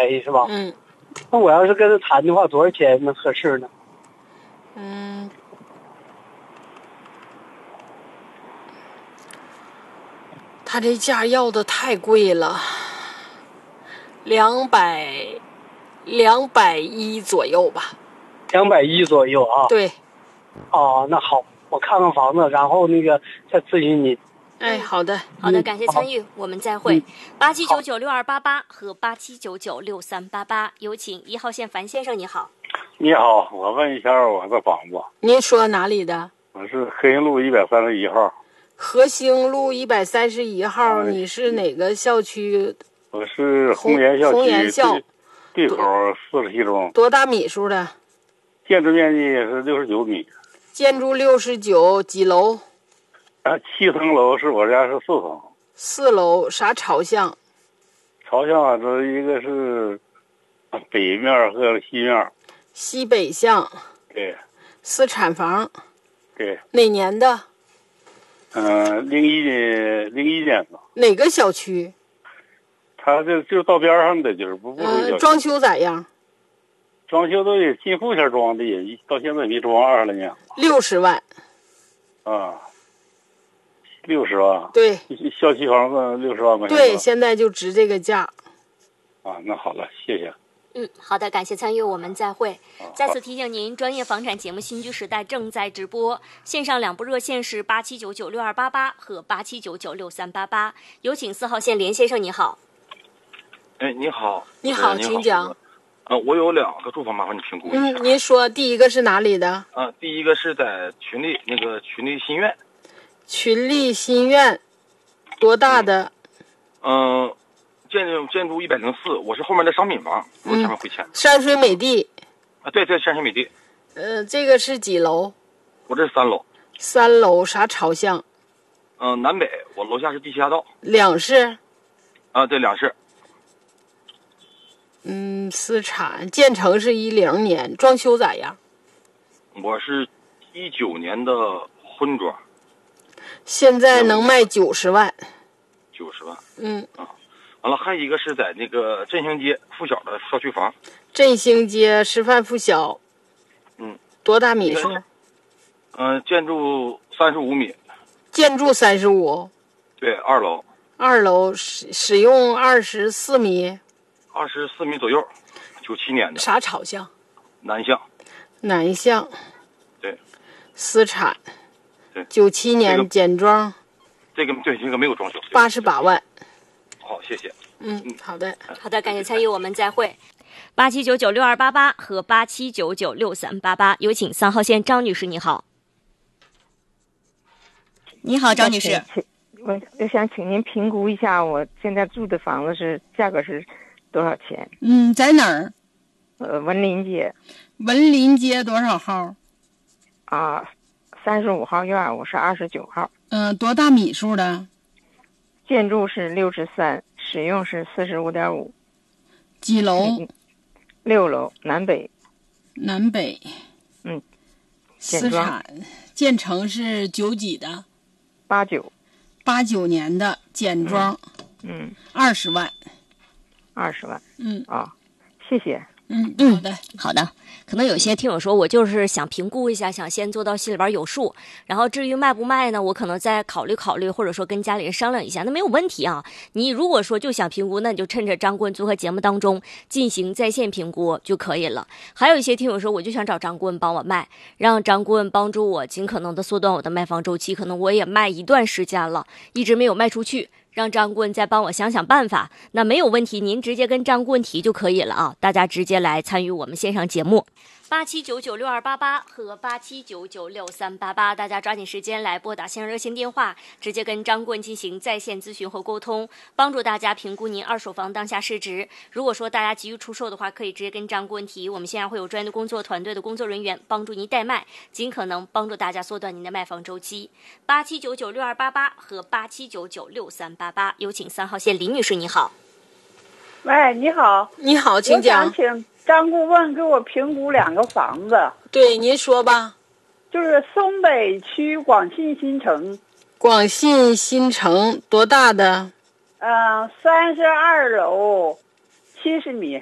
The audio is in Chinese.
便宜是吧？那我要是跟他谈的话，多少钱能合适呢？ 他这价要的太贵了，210左右吧。 210左右啊？ 对。 哦，那好，我看看房子，然后那个再咨询你。 哎，好的， 好的，感谢参与，我们再会。87996288和87996388，有请1号线樊先生，你好。 你好，我问一下我的房子。 您说哪里的？ 我是和兴路131号。 和兴路131号，你是哪个校区？ 我是红岩校区。 红岩校对口47中。 多大米数的？ 建筑面积是69米。 建筑69，几楼 ？7层楼，是我家是4层。 4楼，啥朝向？ 朝向啊，这一个是北面和西面。 西北向。 对。 私产房。 对。 哪年的 ？01年的。 哪个小区？ 它就到边上的，就是不属于小区。 装修咋样？ 装修都得进户前装的，也到现在没装20来年了。 60万。 啊，60万。 对。 小区房子60万块钱。 对，现在就值这个价。 啊，那好了，谢谢。 好的，感谢参与，我们再会。再次提醒您，专业房产节目《新居时代》正在直播，线上2部热线是87996288和87996388，有请4号线连先生，你好。 哎，你好。 你好，请讲。 我有2个住房，麻烦你评估一下。 您说第一个是哪里的？ 第一个是在群力新苑。 群力新苑，多大的？ 建筑104，我是后面的商品房，我前面会签。 山水美地。 对，山水美地。 这个是几楼？ 我这是3楼。 3楼，啥朝向？ 南北，我楼下是地下道。 2室？ 对，2室。 私产，建成是10年，装修咋样？ 我是19年的婚装。 现在能卖90万。 90万。完了，还有一个是在那个振兴街附小的社区房。 振兴街师范附小。多大米数？ 建筑35米。 建筑35。 对，2楼。 2楼使用24米。 24米左右，97年的。 啥朝向？ 南向。 南向。 对。 私产。 对。 97年简装。 这个没有装修。 88万。 好，谢谢。 好的。 好的，感谢参与，我们再会。87996288和87996388，有请3号线张女士，你好。 你好，张女士。 我想请您评估一下，我现在住的房子价格是多少钱？ 在哪儿？ 文林街。 文林街多少号 ？35号院，我是29号。 多大米数的？ 建筑是63，使用是45.5。 几楼 ？6楼，南北。 南北。私产，建成是9几的？89年的简装。20万。 20万。谢谢。 好的。可能有些听友说，我就是想评估一下，想先做到心里边有数，然后至于卖不卖呢，我可能再考虑考虑，或者说跟家里人商量一下，那没有问题啊。你如果说就想评估，那你就趁着张顾问做客节目当中进行在线评估就可以了。还有一些听友说，我就想找张顾问帮我卖，让张顾问帮助我尽可能的缩短我的卖房周期，可能我也卖一段时间了，一直没有卖出去，让张顾问再帮我想想办法，那没有问题，您直接跟张顾问提就可以了啊！大家直接来参与我们线上节目，87996288和87996388，大家抓紧时间来拨打线上热线电话，直接跟张顾问进行在线咨询和沟通，帮助大家评估您二手房当下市值。如果说大家急于出售的话，可以直接跟张顾问提，我们线上会有专业的工作团队的工作人员帮助您代卖，尽可能帮助大家缩短您的卖房周期。87996288和87996388，有请3号线李女士，你好。 喂，你好。 你好，请讲。 我想请张顾问给我评估2个房子。 对，您说吧。 就是松北区广信新城。 广信新城多大的？ 32楼，70米。